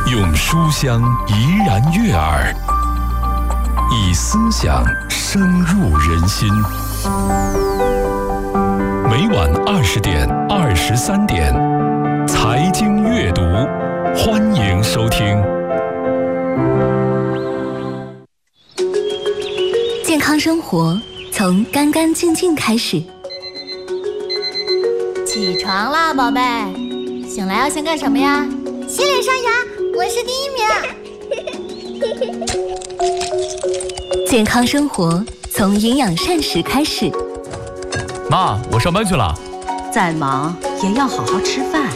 用书香怡然悦耳，以思想深入人心。每晚20点、23点，财经阅读，欢迎收听。 健康生活从干干净净开始。 起床啦，宝贝！醒来要先干什么呀？ 洗脸刷牙，我是第1名。 健康生活从营养膳食开始。 妈，我上班去了。 再忙也要好好吃饭。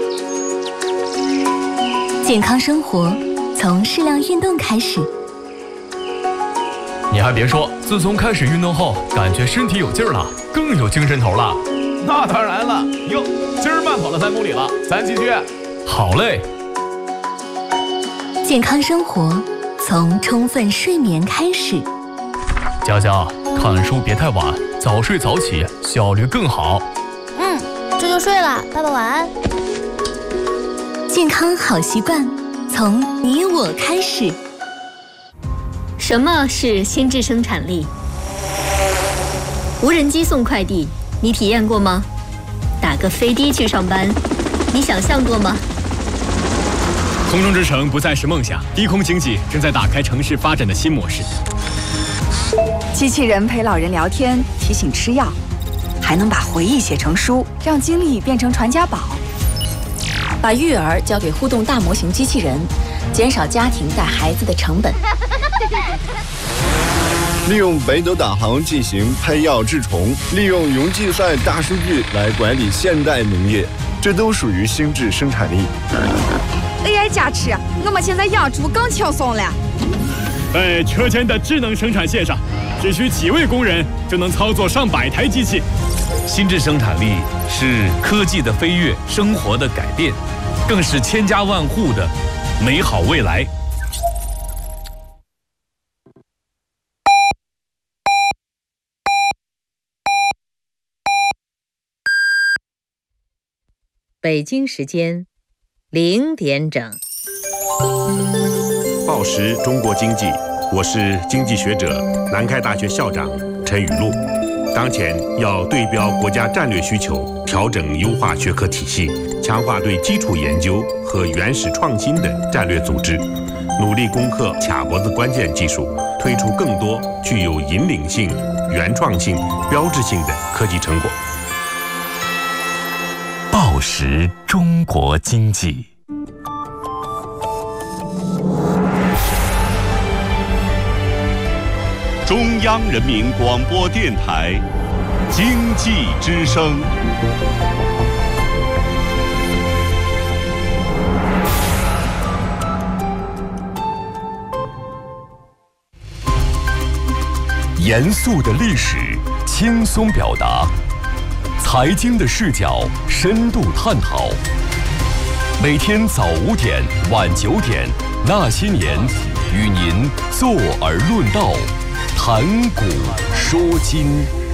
健康生活从适量运动开始。 你还别说，自从开始运动后，感觉身体有劲儿了，更有精神头了。 那当然了，哟，今儿慢跑了3公里了，咱继续。 好嘞。 健康生活从充分睡眠开始。 佳佳，看书别太晚，早睡早起，效率更好。 这就睡了，爸爸晚安。 健康好习惯从你我开始。 什么是心智生产力？无人机送快递，你体验过吗？打个飞的去上班，你想象过吗？ 空中之城不再是梦想，低空经济正在打开城市发展的新模式。 机器人陪老人聊天，提醒吃药，还能把回忆写成书，让经历变成传家宝。 把育儿交给互动大模型机器人，减少家庭带孩子的成本。 利用北斗导航进行配药治虫，利用云计算大数据来管理现代农业，这都属于心智生产力。 AI 加持，我们现在养猪更轻松了。 在车间的智能生产线上，只需几位工人就能操作上百台机器。 心智生产力是科技的飞跃，生活的改变，更是千家万户的美好未来。 北京时间0点整。 报时中国经济，我是经济学者、南开大学校长陈雨露。当前要对标国家战略需求，调整优化学科体系，强化对基础研究和原始创新的战略组织，努力攻克卡脖子关键技术，推出更多具有引领性、原创性、标志性的科技成果。 报时中国经济。 中央人民广播电台经济之声。 严肃的历史，轻松表达；财经的视角，深度探讨。每天早5点、晚9点，那些年，与您坐而论道，谈古说今。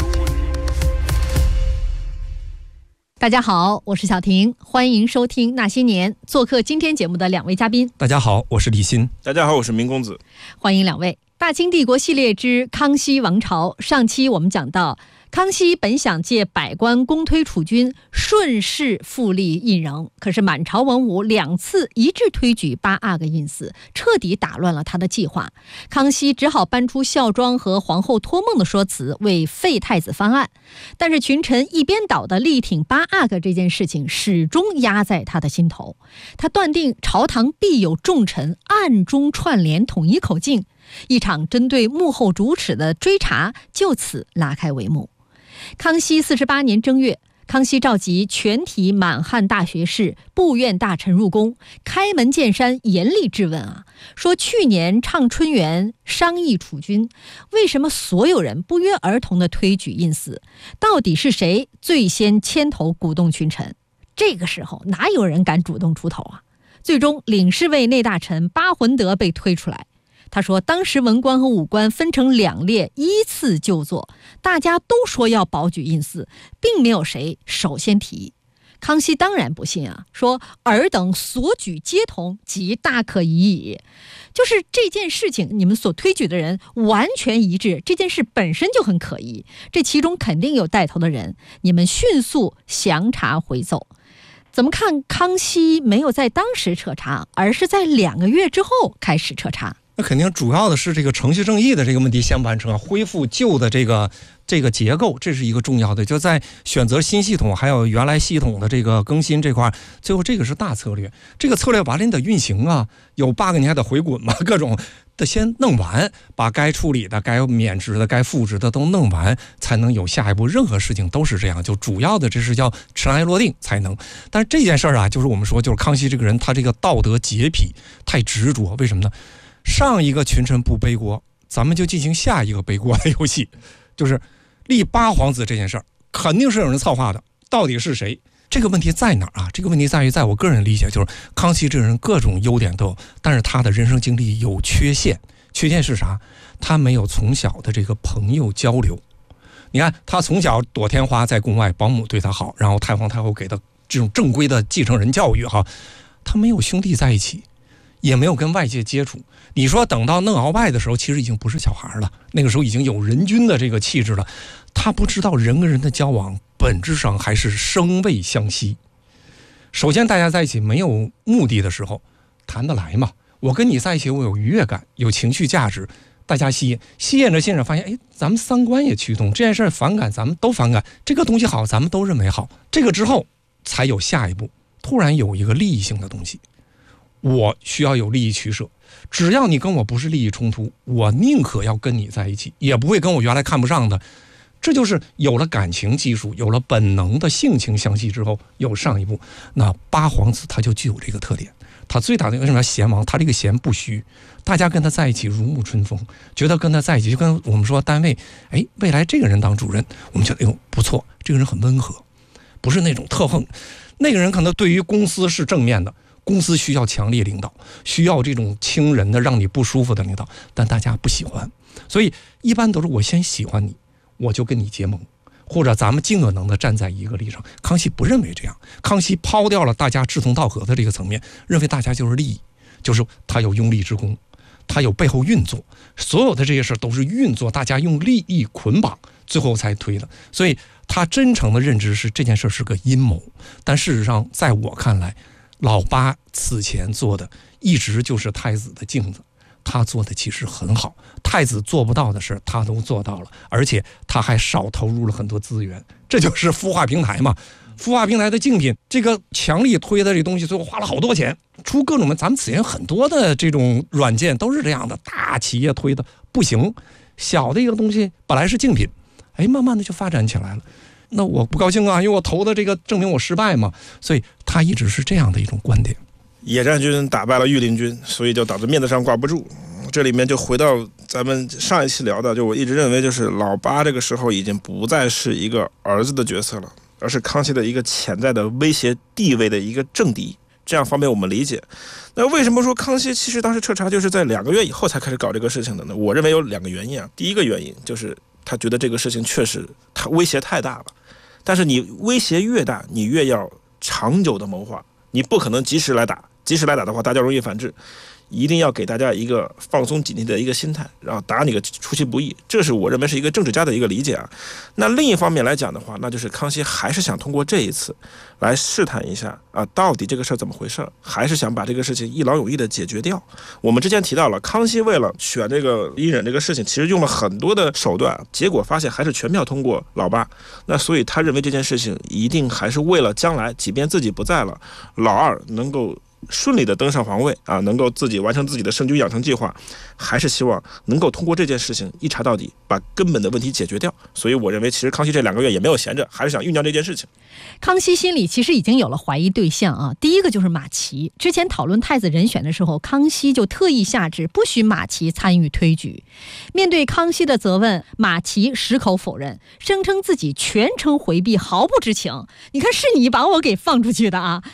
大家好，我是小婷，欢迎收听那些年。做客今天节目的2位嘉宾。 大家好，我是李欣。 大家好，我是明公子。 欢迎2位。大清帝国系列之康熙王朝，上期我们讲到，康熙本想借百官公推储君，顺势复立胤禛，可是满朝文武2次一致推举8阿哥胤祀，彻底打乱了他的计划。康熙只好搬出孝庄和皇后托梦的说辞，为废太子翻案。但是群臣一边倒的力挺8阿哥这件事情始终压在他的心头，他断定朝堂必有重臣暗中串联，统一口径。一场针对幕后主使的追查就此拉开帷幕。康熙48年正月，康熙召集全体满汉大学士、部院大臣入宫，开门见山严厉质问说去年畅春园商议储君，为什么所有人不约而同地推举胤祀？到底是谁最先牵头鼓动群臣？这个时候哪有人敢主动出头啊？最终领侍卫内大臣巴浑德被推出来。他说当时文官和武官分成2列依次就坐，大家都说要保举胤祀，并没有谁首先提议。 康熙当然不信啊，说尔等所举皆同，即大可疑矣。就是这件事情，你们所推举的人完全一致，这件事本身就很可疑，这其中肯定有带头的人，你们迅速详查回奏。怎么看康熙没有在当时彻查，而是在2个月之后开始彻查？ 那肯定主要的是这个程序正义的这个问题先完成，恢复旧的这个结构，这是一个重要的。就在选择新系统还有原来系统的这个更新这块，最后这个是大策略。这个策略完了你得运行啊，有 bug 你还得回滚嘛，各种的先弄完，把该处理的、该免职的、该复职的都弄完，才能有下一步。任何事情都是这样，就主要的这是叫尘埃落定才能。但是这件事儿啊，就是我们说，就是康熙这个人他这个道德洁癖太执着，为什么呢？上一个群臣不背锅，咱们就进行下一个背锅的游戏，就是立八皇子这件事儿，肯定是有人策划的，到底是谁？这个问题在哪儿啊？这个问题在于，在我个人理解，就是康熙这个人各种优点都有，但是他的人生经历有缺陷。缺陷是啥？他没有从小的这个朋友交流。你看，他从小躲天花，在宫外保姆对他好，然后太皇太后给他这种正规的继承人教育哈，他没有兄弟在一起，也没有跟外界接触。你说等到弄鳌拜的时候，其实已经不是小孩了，那个时候已经有人君的这个气质了。他不知道人跟人的交往本质上还是生畏相惜。首先大家在一起没有目的的时候谈得来嘛，我跟你在一起我有愉悦感，有情绪价值，大家吸引着发现，哎，咱们三观也趋同，这件事反感咱们都反感，这个东西好咱们都认为好，这个之后才有下一步。突然有一个利益性的东西，我需要有利益取舍，只要你跟我不是利益冲突，我宁可要跟你在一起，也不会跟我原来看不上的。这就是有了感情基础，有了本能的性情相吸之后，有上一步。那八皇子他就具有这个特点，他最大的为什么要贤王？他这个贤不虚，大家跟他在一起如沐春风，觉得跟他在一起就跟我们说单位，哎，未来这个人当主任，我们觉得哎呦不错，这个人很温和，不是那种特横。那个人可能对于公司是正面的，公司需要强烈领导，需要这种亲人的让你不舒服的领导，但大家不喜欢，所以一般都是我先喜欢你，我就跟你结盟，或者咱们尽可能的站在一个立场。康熙不认为这样，康熙抛掉了大家志同道合的这个层面，认为大家就是利益，就是他有拥立之功，他有背后运作，所有的这些事都是运作，大家用利益捆绑，最后才推的。所以他真诚的认知是这件事是个阴谋，但事实上在我看来，老八此前做的一直就是太子的镜子，他做的其实很好，太子做不到的事他都做到了，而且他还少投入了很多资源，这就是孵化平台嘛。孵化平台的竞品，这个强力推的这东西，最后花了好多钱，出各种咱们此前很多的这种软件都是这样的，大企业推的不行，小的一个东西本来是竞品，哎，慢慢的就发展起来了。那我不高兴啊，因为我投的这个证明我失败嘛，所以他一直是这样的一种观点。 野战军打败了御林军，所以就导致面子上挂不住。这里面就回到咱们上一期聊的，就我一直认为就是老八这个时候已经不再是一个儿子的角色了，而是康熙的一个潜在的威胁地位的一个政敌，这样方便我们理解。那为什么说康熙其实当时彻查就是在2个月以后才开始搞这个事情的呢？我认为有2个原因啊。第一个原因就是他觉得这个事情确实他威胁太大了，但是你威胁越大，你越要长久的谋划，你不可能及时来打，及时来打的话大家容易反制，一定要给大家一个放松警惕的一个心态，然后打你个出其不意，这是我认为是一个政治家的一个理解啊。那另一方面来讲的话，那就是康熙还是想通过这一次来试探一下啊，到底这个事儿怎么回事，还是想把这个事情一劳永逸的解决掉。我们之前提到了，康熙为了选这个胤禛这个事情，其实用了很多的手段，结果发现还是全票通过老八。那所以他认为这件事情一定还是为了将来，即便自己不在了，老二能够顺利的登上皇位啊，能够自己完成自己的圣君养成计划，还是希望能够通过这件事情一查到底，把根本的问题解决掉。所以我认为其实康熙这2个月也没有闲着，还是想酝酿这件事情。 康熙心里其实已经有了怀疑对象啊，第一个就是马齐。之前讨论太子人选的时候，康熙就特意下旨不许马齐参与推举。面对康熙的责问，马齐矢口否认，声称自己全程回避，毫不知情。你看是你把我给放出去的啊！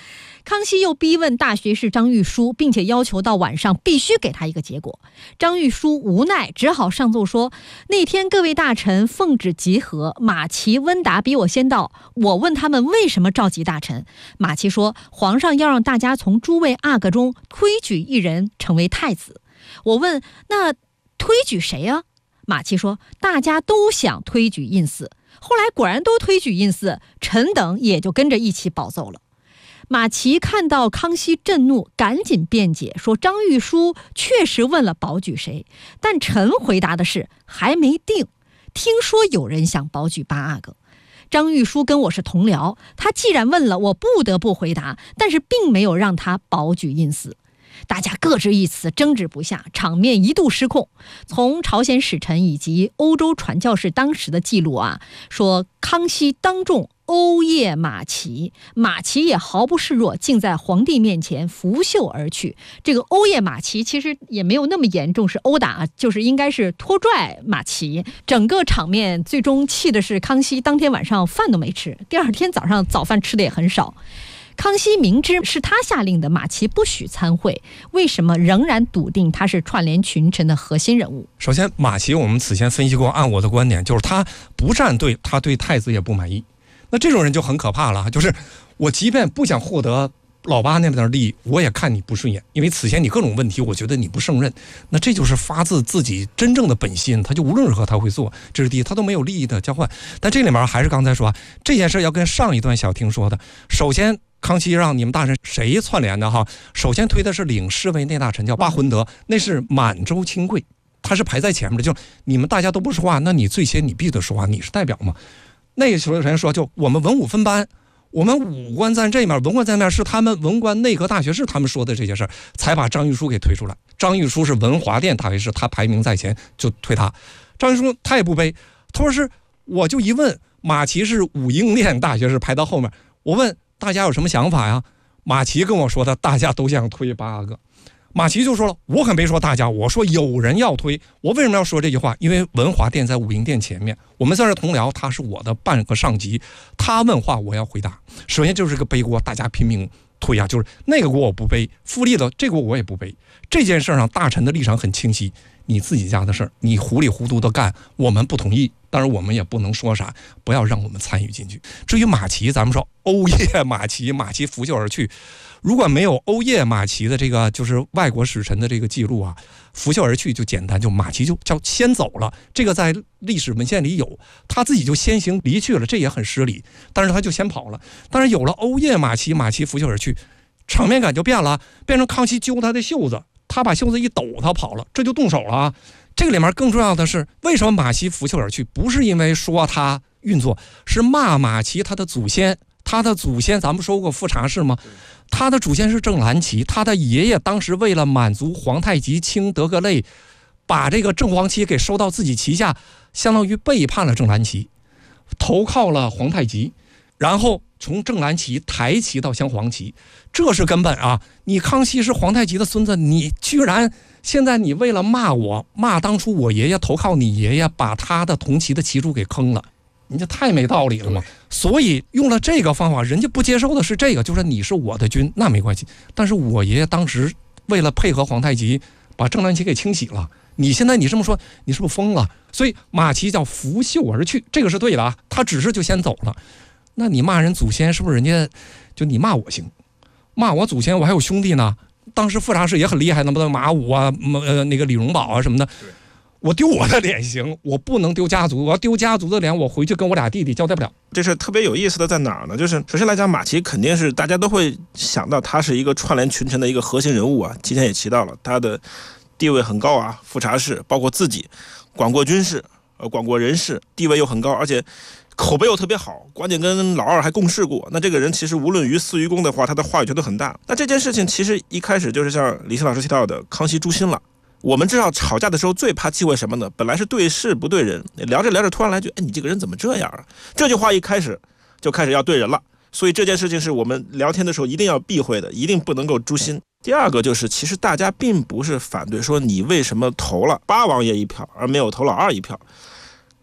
康熙又逼问大学士张玉书，并且要求到晚上必须给他一个结果。张玉书无奈，只好上奏说，那天各位大臣奉旨集合，马齐、温达比我先到，我问他们为什么召集大臣，马齐说皇上要让大家从诸位阿哥中推举一人成为太子。我问那推举谁啊？马齐说大家都想推举胤祀，后来果然都推举胤祀，臣等也就跟着一起保奏了。马齐看到康熙震怒，赶紧辩解说张玉书确实问了保举谁，但臣回答的是还没定，听说有人想保举8阿哥。张玉书跟我是同僚，他既然问了，我不得不回答，但是并没有让他保举胤祀。大家各执一词，争执不下，场面一度失控。从朝鲜使臣以及欧洲传教士当时的记录说康熙当众殴谒马齐，马齐也毫不示弱，竟在皇帝面前拂袖而去。这个殴谒马齐其实也没有那么严重，是殴打，就是应该是拖拽马齐。整个场面最终气的是康熙当天晚上饭都没吃，第二天早上早饭吃的也很少。康熙明知是他下令的马齐不许参会，为什么仍然笃定他是串联群臣的核心人物？ 首先，马齐我们此前分析过，按我的观点，就是他不站队，他对太子也不满意。那这种人就很可怕了，就是我即便不想获得老八那边的利益，我也看你不顺眼，因为此前你各种问题，我觉得你不胜任。那这就是发自自己真正的本心，他就无论如何他会做，这是第一，他都没有利益的交换。但这里面还是刚才说这件事要跟上一段小婷说的，首先康熙让你们大臣谁串联的首先推的是领侍卫内大臣叫巴浑德，那是满洲亲贵，他是排在前面的，就你们大家都不说话，那你最先你必须得说话，你是代表嘛。那个时候人说，就我们文武分班，我们武官在这面，文官在那面，是他们文官内阁大学士他们说的这些事儿，才把张玉书给推出来。张玉书是文华殿大学士，他排名在前，就推他。张玉书他也不卑，他说是，我就一问，马齐是武英殿大学士排到后面，我问大家有什么想法呀？马齐跟我说的，大家都想推8阿哥。马齐就说了，我可没说大家，我说有人要推。我为什么要说这句话？因为文华殿在武英殿前面，我们算是同僚，他是我的半个上级，他问话我要回答。首先就是个背锅，大家拼命推就是那个锅我不背，复利的这个锅我也不背。这件事上大臣的立场很清晰，你自己家的事儿，你糊里糊涂的干，我们不同意，当然我们也不能说啥，不要让我们参与进去。至于马齐，咱们说殴谒马齐，马齐拂袖而去。如果没有殴谒马齐的这个就是外国使臣的这个记录拂袖而去就简单，就马齐就叫先走了，这个在历史文献里有，他自己就先行离去了，这也很失礼，但是他就先跑了。但是有了殴谒马齐，马齐拂袖而去，场面感就变了，变成康熙揪他的袖子，他把袖子一抖，他跑了，这就动手了这个里面更重要的是，为什么马齐拂袖而去？不是因为说他运作，是骂马齐他的祖先。他的祖先咱们说过富察氏吗？他的祖先是郑兰齐，他的爷爷当时为了满足皇太极亲德格类，把这个正黄旗给收到自己旗下，相当于背叛了郑兰齐，投靠了皇太极，然后从正蓝旗抬旗到镶黄旗，这是根本你康熙是皇太极的孙子，你居然现在你为了骂我，骂当初我爷爷投靠你爷爷，把他的铜旗的旗柱给坑了，你这太没道理了嘛！所以用了这个方法，人家不接受的是这个，就是你是我的君，那没关系。但是我爷爷当时为了配合皇太极，把正蓝旗给清洗了。你现在你这么说，你是不是疯了？所以马齐叫拂袖而去，这个是对的他只是就先走了。那你骂人祖先，是不是人家就你骂我行，骂我祖先，我还有兄弟呢？当时富察氏也很厉害，那么马武那个李荣保什么的。我丢我的脸行，我不能丢家族，我要丢家族的脸，我回去跟我俩弟弟交代不了。 这是特别有意思的在哪儿呢？就是首先来讲，马齐肯定是大家都会想到他是一个串联群臣的一个核心人物今天也提到了他的地位很高富察氏包括自己管过军事管过人事，地位又很高，而且口碑又特别好，关键跟老二还共事过。那这个人其实无论于私于公的话，他的话语权都很大。那这件事情其实一开始就是像李欣老师提到的，康熙诛心了。我们知道吵架的时候最怕忌讳什么呢？本来是对事不对人，聊着聊着突然来句，你这个人怎么这样啊？这句话一开始就开始要对人了。所以这件事情是我们聊天的时候一定要避讳的，一定不能够诛心。第二个就是，其实大家并不是反对说你为什么投了八王爷一票而没有投老二一票。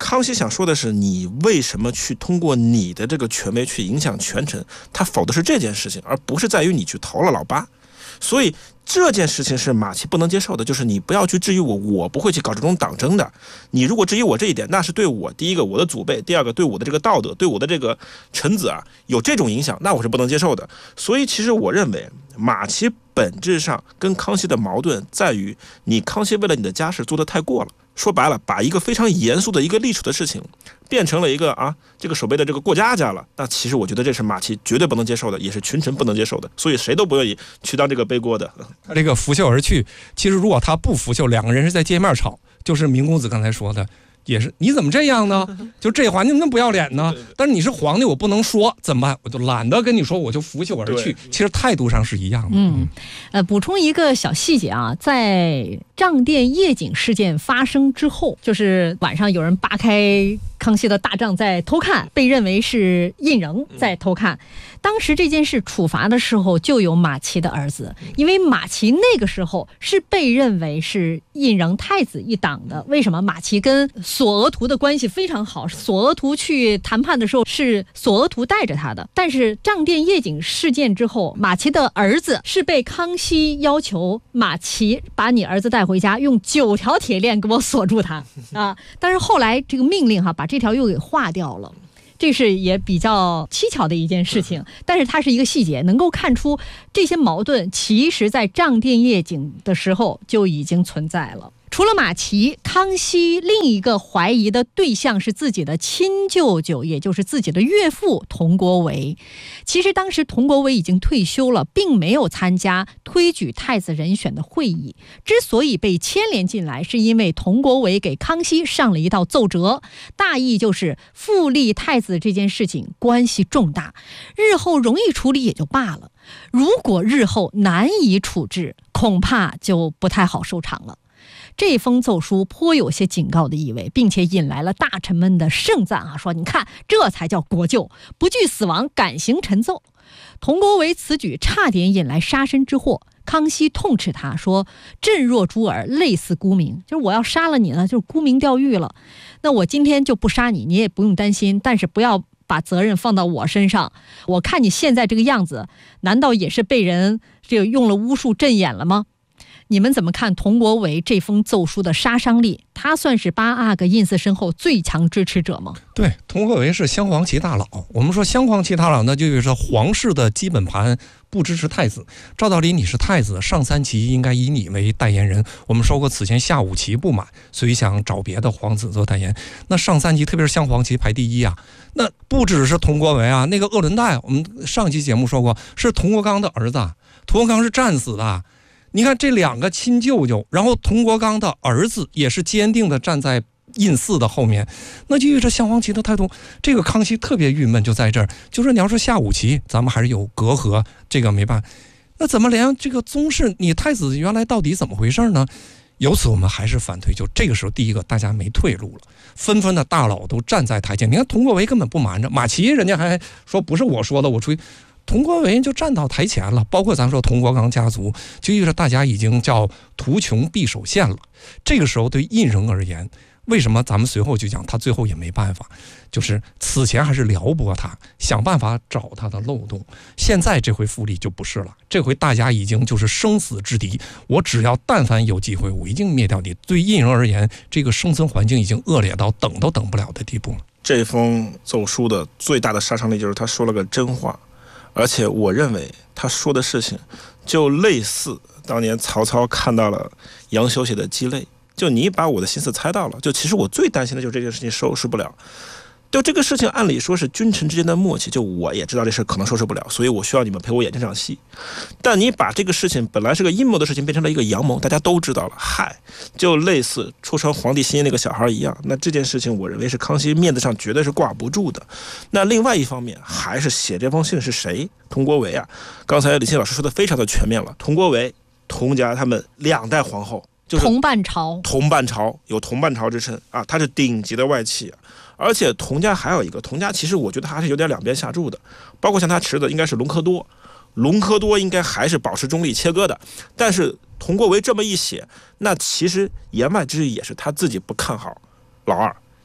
康熙想说的是，你为什么去通过你的这个权威去影响权臣？他否的是这件事情，而不是在于你去投了老八。所以这件事情是马齐不能接受的，就是你不要去质疑我，我不会去搞这种党争的。你如果质疑我这一点，那是对我第一个我的祖辈，第二个对我的这个道德，对我的这个臣子啊有这种影响，那我是不能接受的。所以其实我认为马齐本质上跟康熙的矛盾在于，你康熙为了你的家事做得太过了。说白了，把一个非常严肃的一个历史的事情变成了一个这个所谓的这个过家家了，那其实我觉得这是马齐绝对不能接受的，也是群臣不能接受的，所以谁都不愿意去当这个背锅的。 他这个拂袖而去，其实如果他不拂袖，两个人是在街面吵，就是明公子刚才说的，也是你怎么这样呢？就这话你怎么不要脸呢？但是你是皇帝，我不能说，怎么办？我就懒得跟你说，我就拂袖而去。其实态度上是一样的。 补充一个小细节啊，在账殿夜景事件发生之后，就是晚上有人扒开康熙的大帐在偷看，被认为是胤禛在偷看。当时这件事处罚的时候就有马齐的儿子，因为马齐那个时候是被认为是胤禛太子一党的。为什么？马齐跟索额图的关系非常好，索额图去谈判的时候是索额图带着他的。但是账殿夜景事件之后，马齐的儿子是被康熙要求马齐把你儿子带回家，用9条铁链给我锁住他啊！但是后来这个命令把这条又给划掉了。这是也比较蹊跷的一件事情，但是它是一个细节，能够看出这些矛盾其实在账殿夜景的时候就已经存在了。除了马齐，康熙另一个怀疑的对象是自己的亲舅舅，也就是自己的岳父佟国维。其实当时佟国维已经退休了，并没有参加推举太子人选的会议。之所以被牵连进来，是因为佟国维给康熙上了一道奏折，大意就是复立太子这件事情关系重大，日后容易处理也就罢了，如果日后难以处置，恐怕就不太好收场了。这封奏书颇有些警告的意味，并且引来了大臣们的盛赞说你看，这才叫国舅，不惧死亡，敢行臣奏。佟国维此举差点引来杀身之祸，康熙痛斥他说，朕若诛尔，类似沽名，就是我要杀了你呢，就是沽名钓誉了。那我今天就不杀你，你也不用担心，但是不要把责任放到我身上。我看你现在这个样子，难道也是被人用了巫术镇眼了吗？你们怎么看佟国维这封奏书的杀伤力？他算是8阿哥胤祀身后最强支持者吗？ 对，佟国维是镶黄旗大佬。我们说镶黄旗大佬呢，就是皇室的基本盘不支持太子。照道理你是太子，上3旗应该以你为代言人。我们说过此前下5旗不满，所以想找别的皇子做代言。那上3旗特别是镶黄旗排第一啊。那不只是佟国维啊，那个鄂伦代，我们上期节目说过是佟国刚的儿子，佟国刚是战死的。你看这2个亲舅舅，然后佟国刚的儿子也是坚定的站在胤祀的后面，那基于这镶黄旗的态度，这个康熙特别郁闷就在这儿，就是你要说下5旗，咱们还是有隔阂，这个没办法。那怎么连这个宗室，你太子原来到底怎么回事呢？由此我们还是反对，就这个时候，第一个大家没退路了，纷纷的大佬都站在台前。你看佟国维根本不瞒着，马齐人家还说不是我说的，我出去。佟国维就站到台前了，包括咱说佟国刚家族，就意味着大家已经叫图穷匕首现了。这个时候对胤禛而言，为什么咱们随后就讲他最后也没办法，就是此前还是撩拨他，想办法找他的漏洞。现在这回复立就不是了，这回大家已经就是生死之敌，我只要但凡有机会，我一定灭掉你。对胤禛而言，这个生存环境已经恶劣到等都等不了的地步了。 这封奏书的最大的杀伤力就是他说了个真话。而且我认为他说的事情就类似当年曹操看到了杨修写的鸡肋，就你把我的心思猜到了，就其实我最担心的就是这件事情收拾不了。就这个事情按理说是君臣之间的默契，就我也知道这事可能收拾不了，所以我需要你们陪我演这场戏。但你把这个事情本来是个阴谋的事情变成了一个阳谋，大家都知道了，嗨，就类似戳穿皇帝心那个小孩一样。那这件事情我认为是康熙面子上绝对是挂不住的。那另外一方面还是写这封信是谁？佟国维啊，刚才李沁老师说的非常的全面了。佟国维、佟家他们2代皇后，就是同伴朝， 有同伴朝之称啊，他是顶级的外戚啊。而且佟家还有一个，佟家其实我觉得还是有点两边下注的，包括像他侄子应该是隆科多应该还是保持中立切割的。但是佟国维这么一写，那其实言外之意也是他自己不看好老二，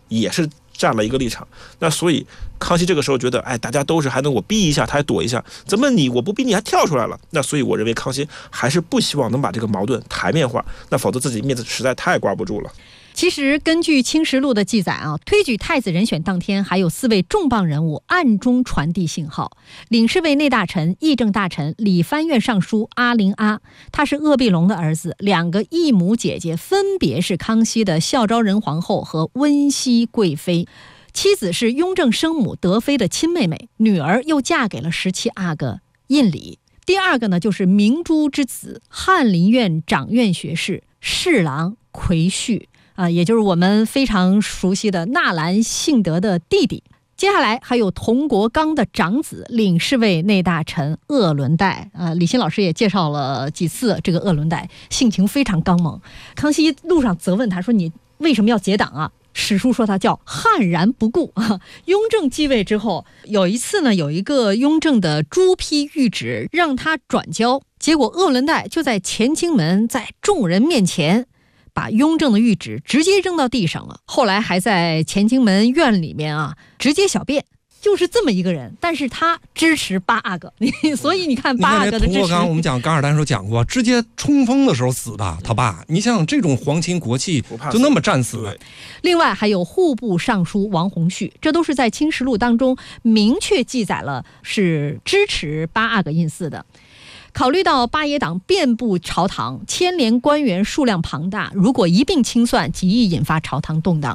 也是站了一个立场。那所以康熙这个时候觉得，大家都是还能我逼一下，他还躲一下，怎么我不逼你还跳出来了？那所以我认为康熙还是不希望能把这个矛盾台面化，那否则自己面子实在太挂不住了。 其实根据《清实录》的记载啊，推举太子人选当天，还有4位重磅人物暗中传递信号。领侍卫内大臣、议政大臣理藩院尚书阿陵阿，他是鄂必龙的儿子，2个异母姐姐分别是康熙的孝昭仁皇后和温熹贵妃。妻子是雍正生母德妃的亲妹妹，女儿又嫁给了17阿哥胤礼。第2个呢，就是明珠之子翰林院掌院学士侍郎奎旭。也就是我们非常熟悉的纳兰性德的弟弟。接下来还有佟国刚的长子领侍卫内大臣鄂伦岱。李欣老师也介绍了几次这个鄂伦岱，性情非常刚猛。康熙路上责问他说：“你为什么要结党啊？”史书说他叫悍然不顾。雍正继位之后，有一次呢，有一个雍正的朱批谕旨让他转交，结果鄂伦岱就在乾清门在众人面前把雍正的谕旨直接扔到地上了，后来还在乾清门院里面直接小便，就是这么一个人。但是他支持8阿哥，所以你看8阿哥的支持。 佟国刚我们讲噶尔丹时候讲过，直接冲锋的时候死的他爸。你想想这种皇亲国戚就那么战死了。 另外还有户部尚书王弘绪，这都是在《清实录》当中明确记载了是支持8阿哥胤祀的。考虑到八爷党遍布朝堂，牵连官员数量庞大，如果一并清算，极易引发朝堂动荡。